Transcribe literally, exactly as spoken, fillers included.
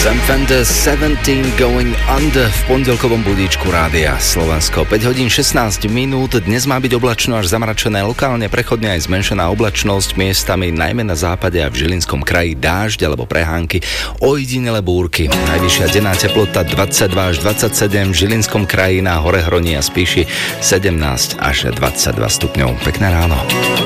Sam Fender sedemnásť Going Under v pondelkovom budíčku Rádia Slovensko. päť hodín šestnásť minút, dnes má byť oblačno až zamračené, lokálne prechodne aj zmenšená oblačnosť, miestami najmä na západe a v Žilinskom kraji dážď alebo prehánky, ojedinele búrky. Najvyššia denná teplota dvadsaťdva až dvadsaťsedem, v Žilinskom kraji na Horehroní a Spíši sedemnásť až dvadsaťdva stupňov. Pekné ráno.